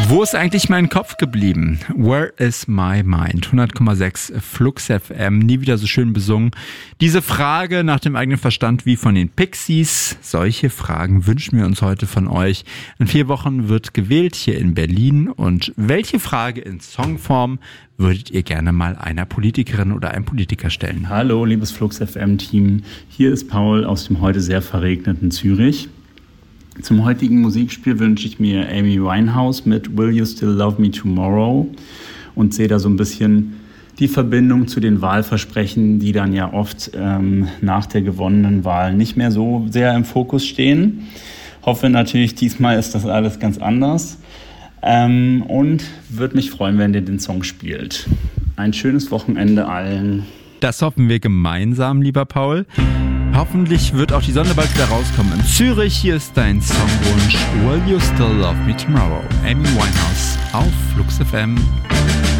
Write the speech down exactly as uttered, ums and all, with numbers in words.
Wo ist eigentlich mein Kopf geblieben? Where is my mind? hundert Komma sechs Flux F M, nie wieder so schön besungen. Diese Frage nach dem eigenen Verstand wie von den Pixies. Solche Fragen wünschen wir uns heute von euch. In vier Wochen wird gewählt hier in Berlin. Und welche Frage in Songform würdet ihr gerne mal einer Politikerin oder einem Politiker stellen? Hallo, liebes Flux F M-Team. Hier ist Paul aus dem heute sehr verregneten Zürich. Zum heutigen Musikspiel wünsche ich mir Amy Winehouse mit Will You Still Love Me Tomorrow und sehe da so ein bisschen die Verbindung zu den Wahlversprechen, die dann ja oft ähm, nach der gewonnenen Wahl nicht mehr so sehr im Fokus stehen. Hoffe natürlich, diesmal ist das alles ganz anders ähm, und würde mich freuen, wenn ihr den Song spielt. Ein schönes Wochenende allen. Das hoffen wir gemeinsam, lieber Paul. Hoffentlich wird auch die Sonne bald wieder rauskommen. In Zürich, hier ist dein Songwunsch Will You Still Love Me Tomorrow? Amy Winehouse auf Flux F M.